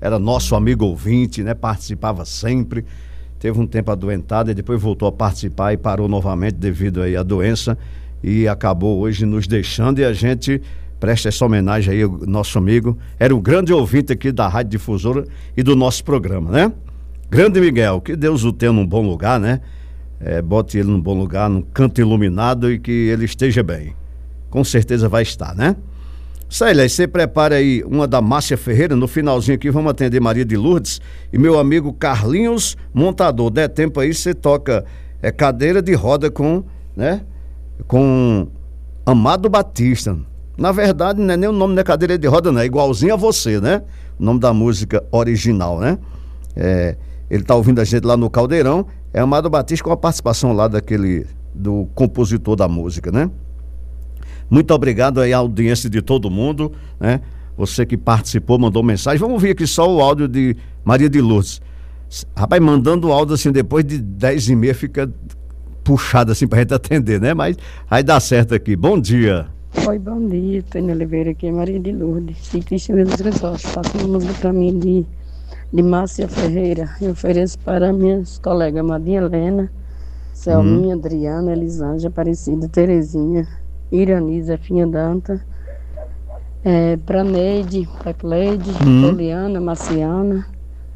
era nosso amigo ouvinte, né? Participava sempre. Teve um tempo adoentado e depois voltou a participar e parou novamente devido aí à doença e acabou hoje nos deixando, e a gente presta essa homenagem aí ao nosso amigo. Era um grande ouvinte aqui da Rádio Difusora e do nosso programa, né? Grande Miguel, que Deus o tenha num bom lugar, né? Bote ele num bom lugar, num canto iluminado, e que ele esteja bem. Com certeza vai estar, né? Célia, você prepara aí uma da Márcia Ferreira. No finalzinho aqui vamos atender Maria de Lourdes e meu amigo Carlinhos Montador. Der tempo aí, você toca cadeira de roda com, né? Com Amado Batista. Na verdade, não é nem o nome da cadeira de roda, não. É igualzinho a você, né? O nome da música original, né? Ele tá ouvindo a gente lá no Caldeirão. É Amado Batista, com a participação lá do compositor da música, né? Muito obrigado aí à audiência de todo mundo, né? Você que participou, mandou mensagem. Vamos ouvir aqui só o áudio de Maria de Lourdes. Rapaz, mandando o áudio assim, depois de 10h30 fica puxado assim pra gente atender, né? Mas aí dá certo aqui. Bom dia. Oi, bom dia. Tânia Oliveira aqui, Maria de Lourdes. Ciclista dos Ressortes. Passa uma música pra mim de Márcia Ferreira. Eu ofereço para minhas colegas Madinha Helena, Selminha, Adriana, Elisângela, Aparecida, Terezinha, Irani, Zefinha Danta, para Neide, para Cleide, Eliana, Marciana,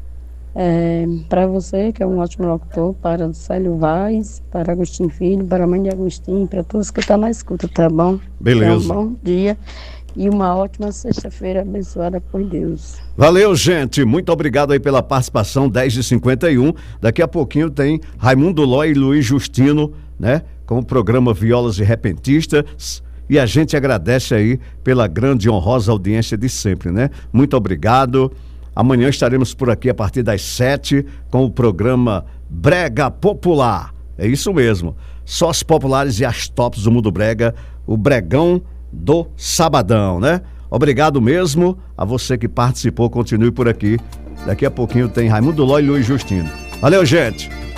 para você, que é um ótimo locutor, para Célio Vaz, para Agostinho Filho, para a mãe de Agostinho, para todos que estão na escuta, tá bom? Beleza. Um bom dia e uma ótima sexta-feira abençoada por Deus. Valeu, gente. Muito obrigado aí pela participação. 10h51. Daqui a pouquinho tem Raimundo Ló e Luiz Justino, né? Com o programa Violas e Repentistas. E a gente agradece aí pela grande e honrosa audiência de sempre, né? Muito obrigado. Amanhã estaremos por aqui a partir das 7 com o programa Brega Popular. É isso mesmo. Só as populares e as tops do mundo brega. O Bregão do Sabadão, né? Obrigado mesmo a você que participou. Continue por aqui. Daqui a pouquinho tem Raimundo Ló e Luiz Justino. Valeu, gente!